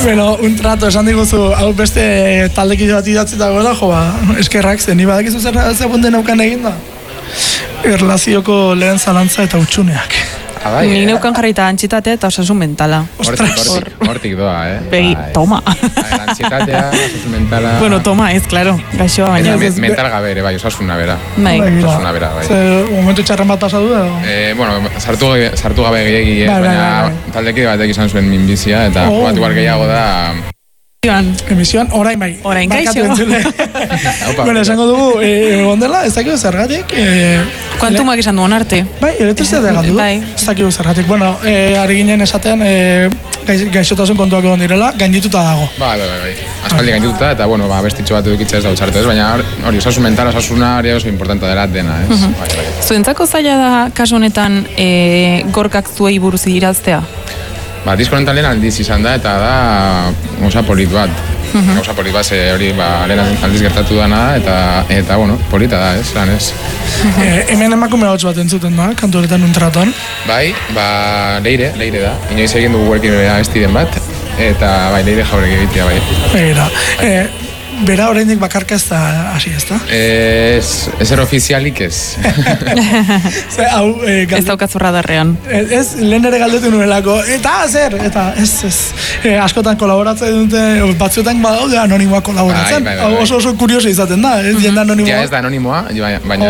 Bueno, un trato, esan diguzu, hau beste taldeki bat idatzi dagoela, jo, eskerrak zen, ni badakizu zer bunden neukan egin da? Erlazioko lehen zalantza eta utxuneak. Ni neukan jarrita antxitatea eta osasun mentala. Hortik doa, Begi, toma. Antxitatea, osasun mentala... Bueno, toma, ez, claro, gaixoa baina. Mental gabe ere, bai, osasuna bera. Bai. Osasuna bera, bai. Momentu txarren bat pasatu da? Bueno, sartu gabe gehiagi, baina taldeki batek izan zuen minbizia, eta bat igual gehiago da... Emisioan, orain bai. Orain gaixo. Bueno, esango dugu, ondela, ez dakigu zergatik. Kuantumak izan duen arte. Bai, elektrizitatea galdu. Bai. Ez dakigu zergatik. Bueno, ari ginen esaten, gaixotasun kontuak egon direla, gaindituta dago. Bai. Aspaldi gaindituta, eta, bueno, bestitxo bat edukitza ez da utxartu, ez? Baina hori, osasun mental, osasuna, hori oso importanta dela dena, ez? Zuentzako zaila da, kasu honetan, gorkak zuei buruz iraztea? Disko honetan lehen aldiz izan da, eta da gauza polit bat. Gauza polit bat, hori lehen aldiz gertatu dana, eta bueno, polita da, ez, lan ez. Hemen emakume hotz bat entzuten da, kantu horretan un traton. Bai, leire da. Inoiz egin dugu gurekin estiden bat, eta bai, leire jaurek egitea, bai. Bera oraindik bakarka ez da hasi, ez da? Ez ofizialik ez. Ez daukatzurra darrean. Ez, lehen ere galdetu nuelako, eta zer, eta ez. Askotan kolaboratzen dute, batzuetan badaude anonimoa kolaboratzen. Oso kurioso izaten da, ez jende anonimoa. Ja, ez da anonimoa, baina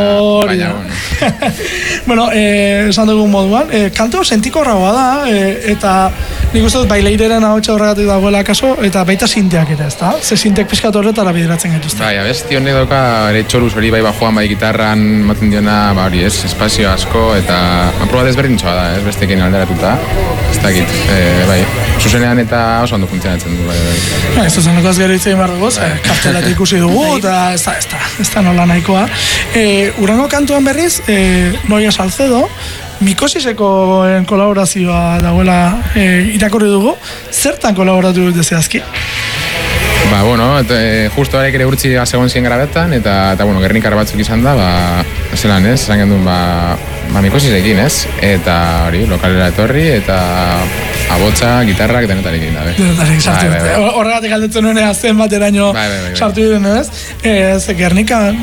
bueno, esan dugun moduan, kantu sentikorragoa da, eta nik uste dut baileireren ahotsa horregatik dagoela kaso, eta baita sinteak ere, ez da? Ze sinteak pizkat horretara bideratzen gaituzte. Bai, abesti honek doka ere txoruz hori bai joan bai gitarran maten diona, hori ez, espazio asko, eta aproba desberdintxoa da, ez bestekin alderatuta, ez dakit, bai, zuzenean eta oso ondo funtzionatzen du, bai. Ez zuzeneko gero hitz egin behar dugu, kartelat ikusi dugu, eta ez da nola nahikoa. Urrengo kantuan berriz, Noia Salcedo, Mikosiseko kolaborazioa dagoela irakurri dugu, zertan kolaboratu dute zehazki? Bueno, justo arek ere urtsi segon zien grabetan, eta bueno, gernikar batzuk izan da, zelan ez, esan gendun, Mikosisekin, ez? Eta hori, lokalera etorri, eta abotsa, gitarrak, denetarik egin dabe. Denetarik sartu dute. Horregatik aldetzen nuenea zen bateraino sartu duten, ez? Gernikan,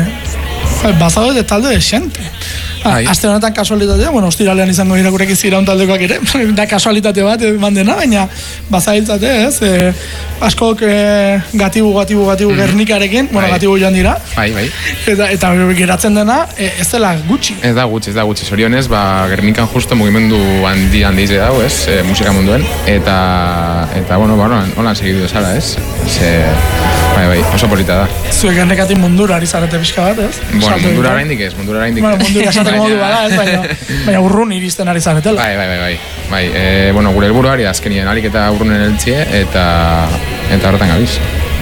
bazado de talde de xente. Aste honetan kasualitatea, bueno, ostiralean izango dira gurekin ziraun taldekoak ere, da kasualitate bat eman dena, baina bazailtzate, ez? Askok gatibu Gernikarekin, bueno, gatibu joan dira. Bai. Eta geratzen dena, ez dela gutxi. Ez da gutxi. Zorionez, Gernikan justo mugimendu handi ize dago, ez? Musika munduen. Eta bueno, holan segidu desala, ez? Bai, oso polita da. Zuek Gernikatik mundura ari zarete pixka bat, ez? Bueno, mundura oraindik ez. Mundura esateko modu bada, ez? Baina urrun iristen ari zaretela. Bai. Bueno, gure helburuari azkenien alik eta urrunen heltzie, eta horretan gabiz.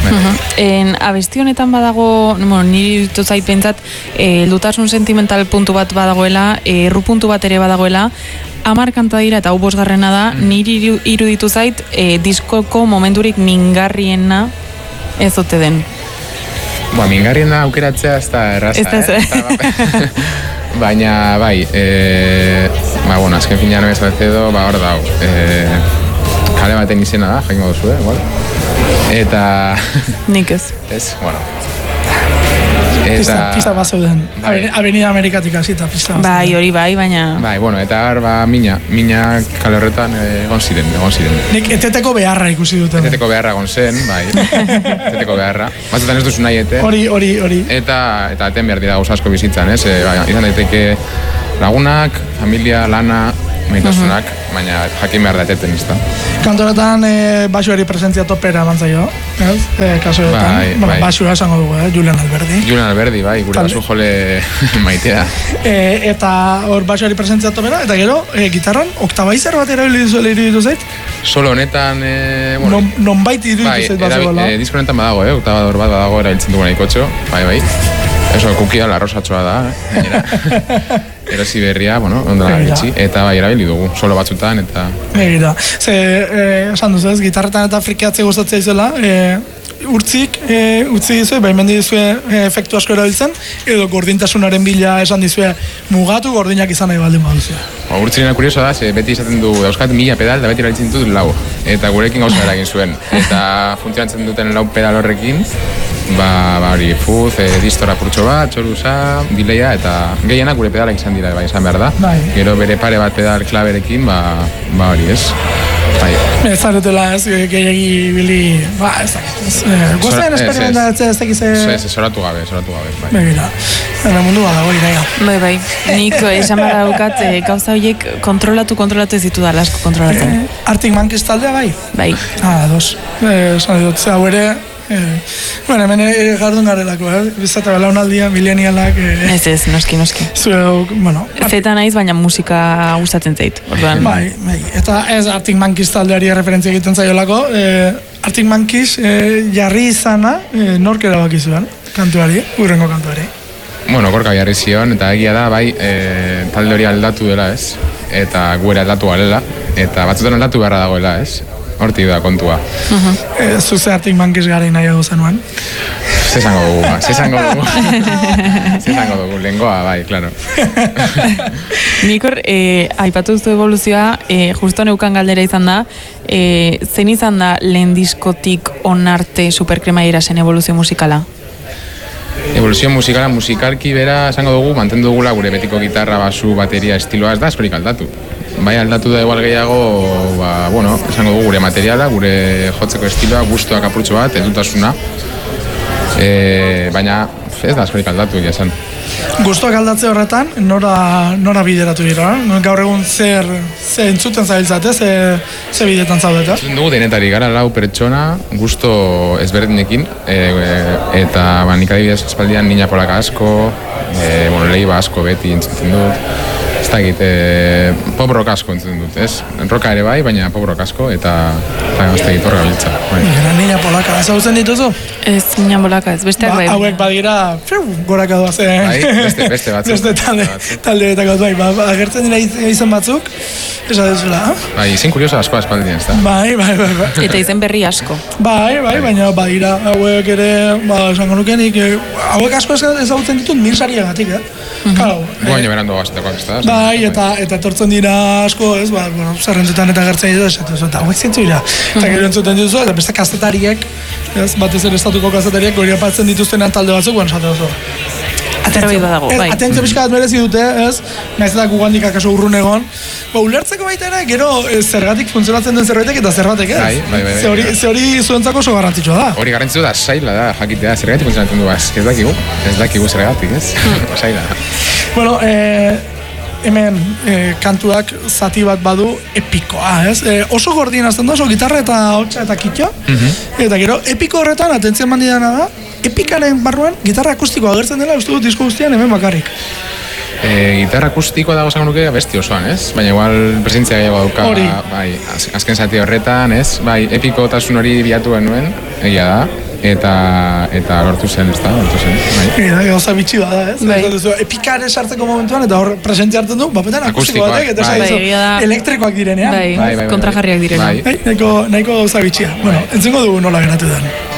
Abesti honetan badago, niri ditu zait pentsat, dutasun sentimental puntu bat badagoela, erru puntu bat ere badagoela, 10 kanta dira eta hau 5. da, niri iruditu zait, diskoko momenturik mingarriena ez ote den. Mingarriena aukeratzea ez da erraza, baina, bai, bueno, azken finean Noia Salcedo, hor dago, kale baten izena da, jakingo duzu, igual. Eta... Nik ez. Ez, bueno. Pista bat zeuden. Avenida Amerikatik hasita pista bat. Bai, hori bai, baina... Bai, bueno, eta mina kale horretan egon ziren. Nik eteteko beharra ikusi dute. Eteteko beharra egon zen, bai. Eteteko beharra. Batzutan ez duzu nahi ete. Hori. Eta eten behar dira gauza asko bizitzan, ez? Izan daiteke lagunak, familia, lana, maitasunak, baina jakin behar da eteten, ez da. Kantoretan basuari presentzia topera mantzaio, ez? Kasuetan, basua esango dugu, Julian Alberdi. Julian Alberdi, bai, gure basu jole maitea. Eta hor basuari presentzia topera, eta gero, gitarran, oktabaizer bat erabili duzuela iruditu zait? Solo honetan, bueno... Nonbait iruditu zait bazuela. Disko honetan badago, oktabador bat badago erabiltzen dugu nahikotxo, bai. Eso, kukia larrosatxoa da, erosi berria, bueno, ondela gaitxi, eta bai, erabili dugu, solo batzutan, eta... Egira, esan duzu ez, gitarretan eta frikiatze gustatzea izela, urtzik utzi dizue, baimendi dizue efektu asko erabiltzen, edo gordintasunaren bila esan dizue mugatu gordinak izan nahi baldin baduzue. Urtzirena kurioso da, beti izaten du dauzkat 1000 pedal, da beti erabiltzen dut 4, eta gurekin gauza eragin zuen. Eta funtzionatzen duten 4 pedal horrekin, hori, fuz, distora purtxo bat, txoruza, dileia, eta gehienak gure pedalak izan dira, izan behar da. Gero bere pare bat pedal klaberekin, hori ez. Ez zaretela ez, gehiagi bili, ez dakit. Gozaen esperimentatzea ez dakize... Zoratu gabe. Begira, mundu bat dago iraia. Bai, nik esan behar daukat gauza horiek kontrolatu ez ditu da, asko kontrolatzen. Arctic Monkeys taldea bai? Bai. Dos. Esan dut, hau ere... Bueno, hemen jardun garelako, bizata belaunaldia, milenialak... Ez, noski. Zue, bueno... Zeta naiz, baina musika gustatzen zait. Bai. Eta ez Arctic Monkeys taldeari referentzia egiten zaiolako. Arctic Monkeys jarri izana nork erabaki zuen, kantuari, urrengo kantuari. Bueno, korka jarri zion, eta egia da, bai, talde hori aldatu dela, ez? Eta guera aldatu galela, eta batzutan aldatu beharra dagoela, ez? Hortik da kontua. Zuze Arctic Monkeys gara nahiago zenuen? Zesango dugu, lengoa, bai, klaro. Nikor, aipatu duzu evoluzioa, justo neukan galdera izan da, zen izan da lehen diskotik onarte superkremaiera zen evoluzio musikala? Evoluzio musikala, musikalki bera, esango dugu, mantendu dugula gure betiko gitarra, basu, bateria, estiloa ez da, askorik aldatu. Bai, aldatu da igual gehiago, esango dugu gure materiala, gure jotzeko estiloa, gustuak apurtxo bat, edutasuna. Baina ez da askorik aldatu egia esan. Gustuak aldatze horretan, nora bideratu dira? Gaur egun zer entzuten zabiltzate, ze bidetan zaudeta? Dugu denetari gara, 4 pertsona, gusto ezberdinekin, eta nik adibidez espaldian Niña Polaka asko, Leiba asko beti entzuten dut. Ez dakit, pop rock asko entzuten dut, ez? Roka ere bai, baina pop rock asko, eta ez dakit horrega biltza. Niña Polaka, ezagutzen dituzu? Ez, Niña Polaka, ez besteak bai. Hauek badira, goraka doazen. Bai, beste batzuk. Beste taldeetako bai, agertzen dira izan batzuk, esan duzula. Bai, izen kurioso asko aspaldien, ez da. Bai. Eta izen berri asko. Bai, baina badira, hauek ere, esango nukenik, hauek asko ezagutzen ditut minsariagatik, Guaino berando gaztekoak, ez da? Bai, eta etortzen dira asko, ez, zerrentzutan eta gertzen dira, eta hauek zintzu dira. Eta gero entzuten dituzu, eta beste kazetariek, batez ere estatuko kazetariek, gori apatzen dituztenan talde batzuk, esate oso. Aterroi badago, bai. Atentzio pixka bat merezi dute, ez? Naiz eta gugandik akaso urrun egon. Ulertzeko baita ere, gero zergatik funtzionatzen den zerbaitek eta zerbatek, ez? Bai. Ze hori zuentzako oso garrantzitsua da. Hori garrantzitsua da, saila da, jakitea, zergatik funtzionatzen du, ez dakigu zergatik, ez? Saila da. Bueno, hemen kantuak zati bat badu epikoa, ez? Oso gordien azten da, oso gitarra eta hotxa eta kitxo. Eta gero, epiko horretan, atentzia mandidana da, epikaren barruan, gitarra akustikoa agertzen dela, uste dut disko guztian hemen bakarrik. Gitarra akustikoa dago zango nuke besti osoan, ez? Baina igual presentzia gehiago dauka, bai, azken zati horretan, ez? Bai, epikotasun hori bilatu genuen, egia da, eta lortu zen, ez da, lortu zen, bai. Gauza bitxi bada, ez? Bai. Epikare sartzeko momentuan, eta hor presentzia hartzen du, bapetan akustiko batek, eta elektrikoak direnean. Bai, kontrajarriak direnean. Nahiko gauza bitxia. Bueno, entzengo dugu nola geratu den.